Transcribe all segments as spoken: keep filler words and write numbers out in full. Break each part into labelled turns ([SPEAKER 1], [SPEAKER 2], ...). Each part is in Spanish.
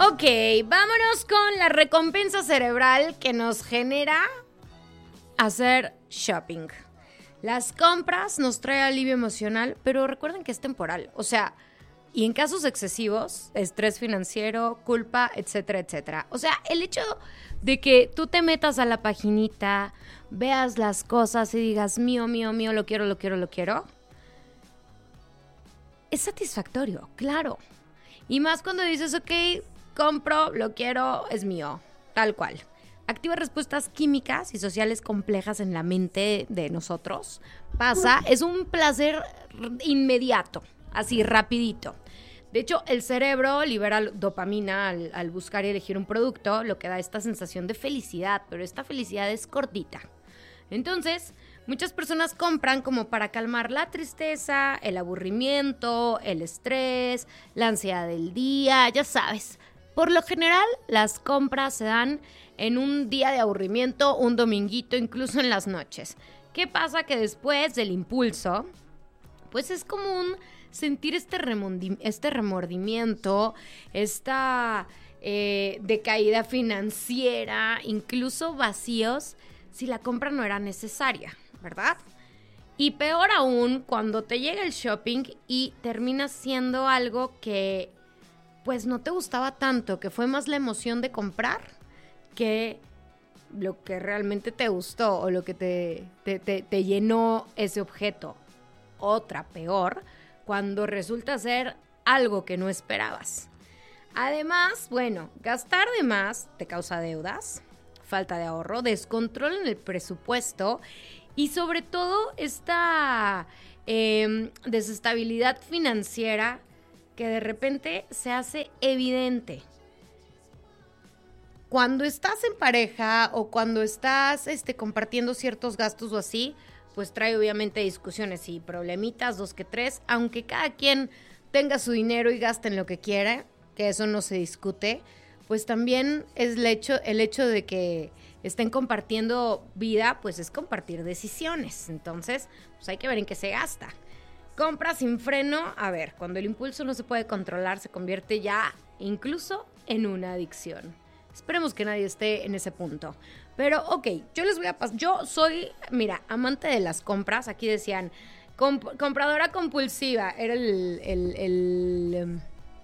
[SPEAKER 1] Ok, vámonos con la recompensa cerebral que nos genera hacer shopping. Las compras nos trae alivio emocional, pero recuerden que es temporal. O sea, y en casos excesivos, estrés financiero, culpa, etcétera, etcétera. O sea, el hecho de que tú te metas a la paginita, veas las cosas y digas, mío, mío, mío, lo quiero, lo quiero, lo quiero, es satisfactorio, claro. Y más cuando dices, ok, compro, lo quiero, es mío, tal cual. Activa respuestas químicas y sociales complejas en la mente de nosotros. Pasa, es un placer inmediato, así rapidito. De hecho, el cerebro libera dopamina al, al buscar y elegir un producto, lo que da esta sensación de felicidad, pero esta felicidad es cortita. Entonces, muchas personas compran como para calmar la tristeza, el aburrimiento, el estrés, la ansiedad del día, ya sabes. Por lo general, las compras se dan en un día de aburrimiento, un dominguito, incluso en las noches. ¿Qué pasa? Que después del impulso, pues es como un sentir este, remondi- este remordimiento, esta eh, decaída financiera, incluso vacíos, si la compra no era necesaria, ¿verdad? Y peor aún, cuando te llega el shopping y termina siendo algo que pues no te gustaba tanto, que fue más la emoción de comprar que lo que realmente te gustó o lo que te, te, te, te llenó ese objeto. Otra peor, cuando resulta ser algo que no esperabas. Además, bueno, gastar de más te causa deudas, falta de ahorro, descontrol en el presupuesto y sobre todo esta eh, desestabilidad financiera que de repente se hace evidente. Cuando estás en pareja o cuando estás este, compartiendo ciertos gastos o así, pues trae obviamente discusiones y problemitas, dos que tres, aunque cada quien tenga su dinero y gaste en lo que quiera, que eso no se discute, pues también es el hecho, el hecho de que estén compartiendo vida, pues es compartir decisiones. Entonces, pues hay que ver en qué se gasta. Compra sin freno, a ver, cuando el impulso no se puede controlar, se convierte ya incluso en una adicción. Esperemos que nadie esté en ese punto. Pero, ok, yo les voy a pasar. Yo soy, mira, amante de las compras. Aquí decían, comp- compradora compulsiva. Era el, el, el, um,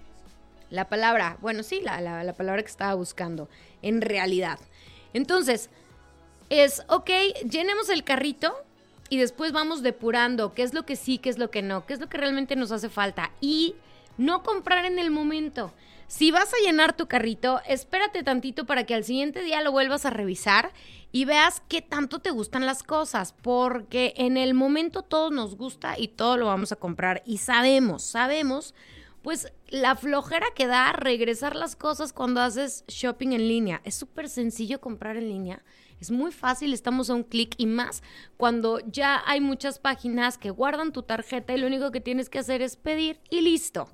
[SPEAKER 1] la palabra. Bueno, sí, la, la, la palabra que estaba buscando. En realidad. Entonces, es, ok, llenemos el carrito y después vamos depurando qué es lo que sí, qué es lo que no, qué es lo que realmente nos hace falta. Y no comprar en el momento. Si vas a llenar tu carrito, espérate tantito para que al siguiente día lo vuelvas a revisar y veas qué tanto te gustan las cosas, porque en el momento todo nos gusta y todo lo vamos a comprar y sabemos, sabemos, pues la flojera que da regresar las cosas cuando haces shopping en línea. Es súper sencillo comprar en línea, es muy fácil, estamos a un clic y más cuando ya hay muchas páginas que guardan tu tarjeta y lo único que tienes que hacer es pedir y listo.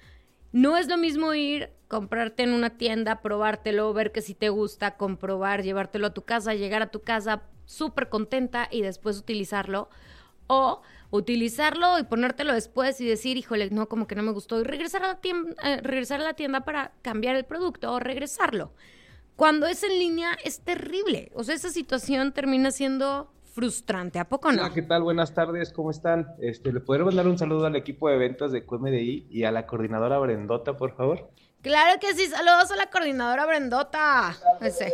[SPEAKER 1] No es lo mismo ir, comprarte en una tienda, probártelo, ver que si te gusta, comprobar, llevártelo a tu casa, llegar a tu casa súper contenta y después utilizarlo. O utilizarlo y ponértelo después y decir, híjole, no, como que no me gustó. Y regresar a la tienda, eh, regresar a la tienda para cambiar el producto o regresarlo. Cuando es en línea es terrible. O sea, esa situación termina siendo frustrante, ¿a poco no?
[SPEAKER 2] Hola, ¿qué tal? Buenas tardes, ¿cómo están? Este, ¿le podría mandar un saludo al equipo de ventas de Q M D I y a la coordinadora Brendota, por favor?
[SPEAKER 1] Claro que sí, saludos a la coordinadora Brendota. Ese.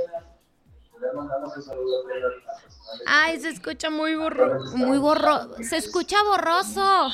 [SPEAKER 1] Ay, se escucha muy borro, muy borro, se escucha borroso.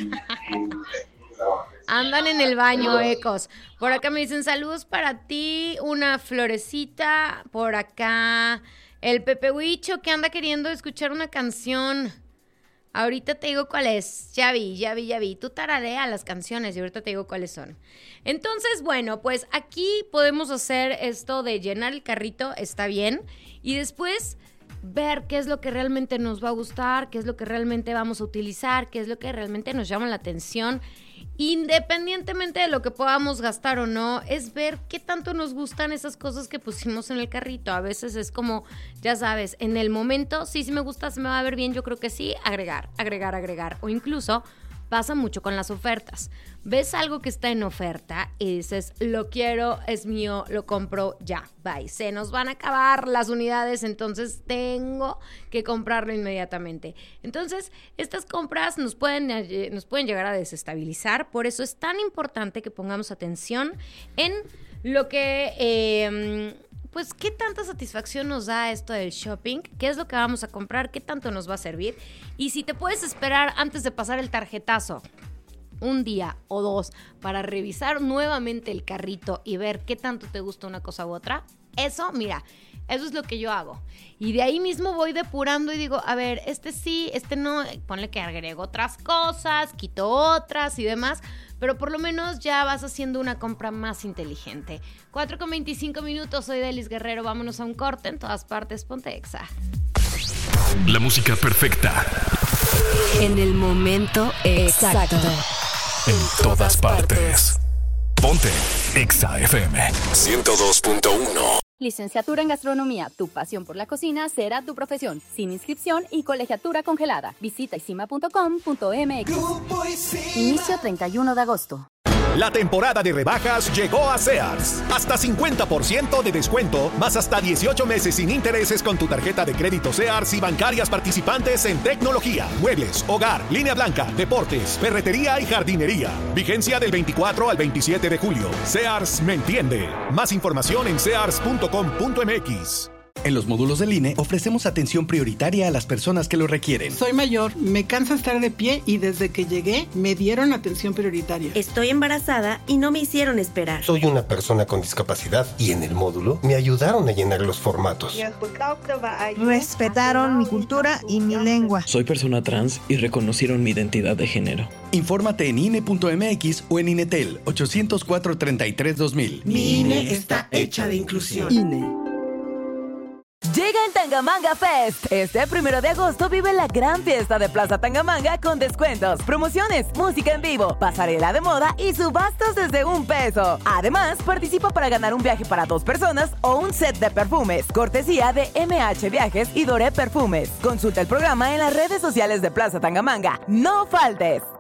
[SPEAKER 1] Andan en el baño, ecos. Por acá me dicen saludos para ti, una florecita. Por acá el Pepe Huicho que anda queriendo escuchar una canción. Ahorita te digo cuál es. Ya vi, ya vi, ya vi. Tú tararea las canciones y ahorita te digo cuáles son. Entonces, bueno, pues aquí podemos hacer esto de llenar el carrito, está bien. Y después ver qué es lo que realmente nos va a gustar, qué es lo que realmente vamos a utilizar, qué es lo que realmente nos llama la atención. Independientemente de lo que podamos gastar o no, es ver qué tanto nos gustan esas cosas que pusimos en el carrito. A veces es como, ya sabes, en el momento, sí, sí me gusta, se me va a ver bien, yo creo que sí, agregar, agregar, agregar. O incluso pasa mucho con las ofertas. ves algo que está en oferta y dices, lo quiero, es mío, lo compro ya, bye. Se nos van a acabar las unidades, entonces tengo que comprarlo inmediatamente. Entonces, estas compras nos pueden, nos pueden llegar a desestabilizar, por eso es tan importante que pongamos atención en lo que... Eh, pues, ¿qué tanta satisfacción nos da esto del shopping? ¿Qué es lo que vamos a comprar? ¿Qué tanto nos va a servir? Y si te puedes esperar antes de pasar el tarjetazo un día o dos para revisar nuevamente el carrito y ver qué tanto te gusta una cosa u otra, eso, mira, eso es lo que yo hago. Y de ahí mismo voy depurando y digo, a ver, este sí, este no, ponle que agrego otras cosas, quito otras y demás, pero por lo menos ya vas haciendo una compra más inteligente. cuatro con veinticinco minutos, soy Delis Guerrero, vámonos a un corte, en todas partes, ponte Exa.
[SPEAKER 3] La música perfecta.
[SPEAKER 4] En el momento exacto.
[SPEAKER 3] En todas partes. Ponte Exa F M ciento dos punto uno.
[SPEAKER 5] Licenciatura en Gastronomía, tu pasión por la cocina será tu profesión, sin inscripción y colegiatura congelada. Visita isima punto com punto m x. Inicio treinta y uno de agosto.
[SPEAKER 6] La temporada de rebajas llegó a Sears. Hasta cincuenta por ciento de descuento, más hasta dieciocho meses sin intereses con tu tarjeta de crédito Sears y bancarias participantes en tecnología, muebles, hogar, línea blanca, deportes, ferretería y jardinería. Vigencia del veinticuatro al veintisiete de julio. Sears me entiende. Más información en sears punto com punto m x.
[SPEAKER 7] En los módulos del I N E ofrecemos atención prioritaria a las personas que lo requieren.
[SPEAKER 8] Soy mayor, me cansa estar de pie y desde que llegué me dieron atención prioritaria.
[SPEAKER 9] Estoy embarazada y no me hicieron esperar.
[SPEAKER 10] Soy una persona con discapacidad y en el módulo me ayudaron a llenar los formatos.
[SPEAKER 11] Respetaron mi cultura y mi lengua.
[SPEAKER 12] Soy persona trans y reconocieron mi identidad de género.
[SPEAKER 7] Infórmate en I N E punto m x o en Inetel ochocientos cuatro, treinta y tres, dos mil.
[SPEAKER 13] Mi I N E está hecha de inclusión.
[SPEAKER 11] I N E.
[SPEAKER 14] Llega el Tangamanga Fest. Este primero de agosto vive la gran fiesta de Plaza Tangamanga con descuentos, promociones, música en vivo, pasarela de moda y subastas desde un peso. Además, participa para ganar un viaje para dos personas o un set de perfumes, cortesía de M H Viajes y Doré Perfumes. Consulta el programa en las redes sociales de Plaza Tangamanga. ¡No faltes!